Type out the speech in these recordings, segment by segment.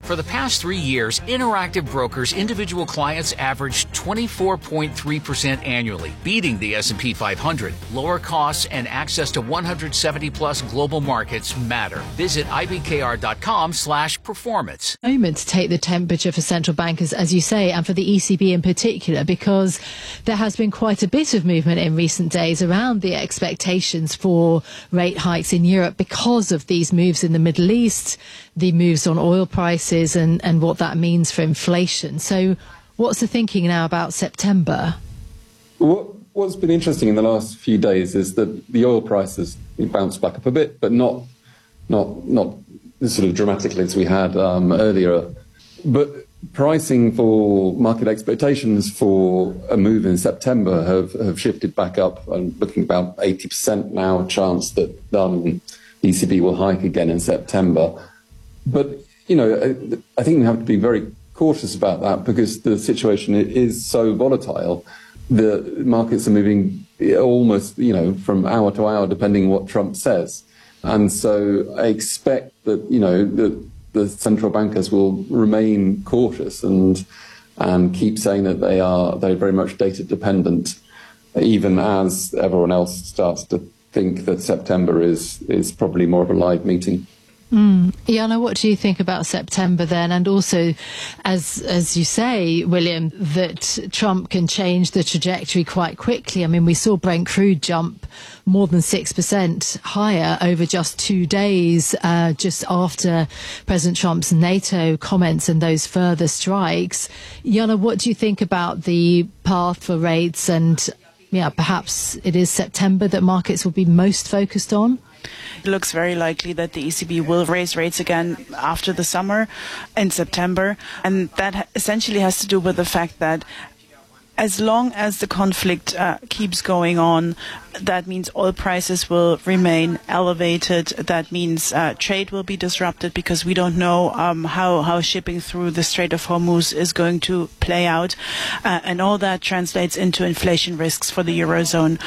For the past 3 years, Interactive Brokers individual clients averaged 24.3% annually, beating the S&P 500. Lower costs and access to 170-plus global markets matter. Visit ibkr.com/performance. Moment to take the temperature for central bankers, as you say, and for the ECB in particular, because there has been quite a bit of movement in recent days around the expectations for rate hikes in Europe because of these moves in the Middle East, the moves on oil prices, and what that means for inflation. So what's the thinking now about September? What's been interesting in the last few days is that the oil prices bounced back up a bit, but not sort of dramatically as we had earlier. But pricing for market expectations for a move in September have shifted back up. I'm looking about 80% now chance that the ECB will hike again in September. But I think we have to be very cautious about that because the situation is so volatile. The markets are moving almost, from hour to hour, depending what Trump says. And so I expect that, the central bankers will remain cautious and keep saying that they're very much data dependent, even as everyone else starts to think that September is probably more of a live meeting. Jana, what do you think about September then? And also, as you say, William, that Trump can change the trajectory quite quickly. I mean, we saw Brent crude jump more than 6% higher over just 2 days, just after President Trump's NATO comments and those further strikes. Jana, what do you think about the path for rates? And perhaps it is September that markets will be most focused on? It looks very likely that the ECB will raise rates again after the summer in September. And that essentially has to do with the fact that as long as the conflict keeps going on, that means oil prices will remain elevated. That means trade will be disrupted because we don't know how shipping through the Strait of Hormuz is going to play out. And all that translates into inflation risks for the Eurozone.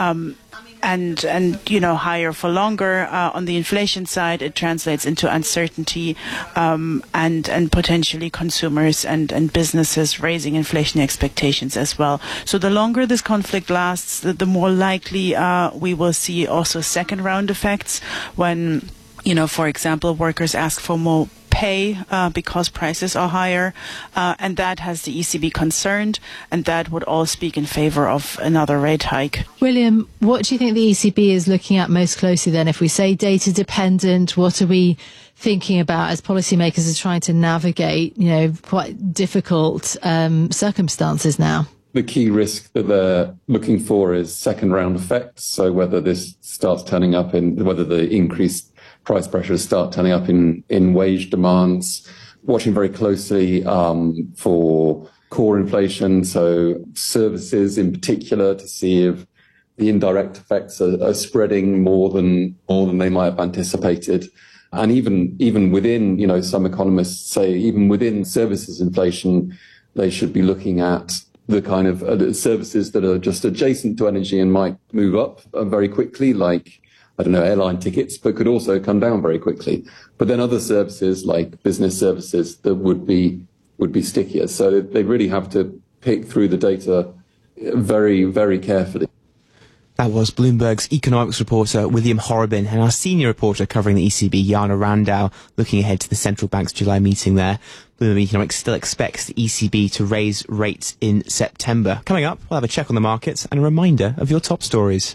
And higher for longer on the inflation side, it translates into uncertainty and potentially consumers and businesses raising inflation expectations as well. So the longer this conflict lasts, the more likely we will see also second round effects when, for example, workers ask for more pay because prices are higher, and that has the ECB concerned, and that would all speak in favor of another rate hike. William, what do you think the ECB is looking at most closely then? If we say data dependent, what are we thinking about as policymakers are trying to navigate, quite difficult circumstances now? The key risk that they're looking for is second round effects. So whether this starts turning up whether the increased price pressures start turning up in wage demands, watching very closely for core inflation, so services in particular, to see if the indirect effects are spreading more than they might have anticipated. And even within, some economists say even within services inflation, they should be looking at the kind of services that are just adjacent to energy and might move up very quickly, like airline tickets, but could also come down very quickly. But then other services like business services that would be stickier. So they really have to pick through the data very, very carefully. That was Bloomberg's economics reporter William Horobin and our senior reporter covering the ECB, Jana Randau, looking ahead to the central bank's July meeting there. Bloomberg Economics still expects the ECB to raise rates in September. Coming up, we'll have a check on the markets and a reminder of your top stories.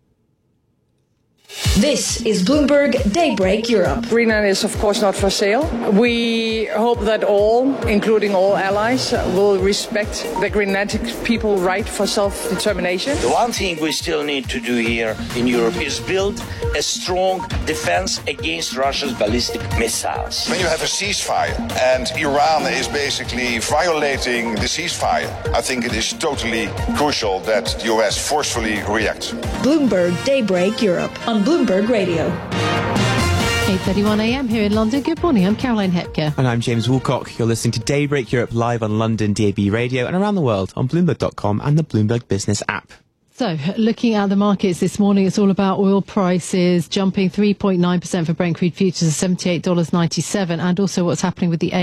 This is Bloomberg Daybreak Europe. Greenland is, of course, not for sale. We hope that all, including all allies, will respect the Greenlandic people's right for self-determination. The one thing we still need to do here in Europe is build a strong defense against Russia's ballistic missiles. When you have a ceasefire and Iran is basically violating the ceasefire, I think it is totally crucial that the US forcefully reacts. Bloomberg Daybreak Europe on Bloomberg Radio. 8:31 a.m. here in London. Good morning, I'm Caroline Hepker. And I'm James Woolcock. You're listening to Daybreak Europe live on London DAB Radio and around the world on Bloomberg.com and the Bloomberg Business app. So, looking at the markets this morning, it's all about oil prices jumping 3.9% for Brent crude futures at $78.97, and also what's happening with the